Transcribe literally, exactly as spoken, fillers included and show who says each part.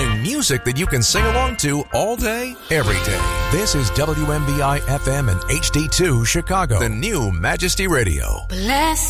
Speaker 1: playing music that you can sing along to all day, every day. This is W M B I F M and H D two Chicago, the new Majesty Radio.
Speaker 2: Bless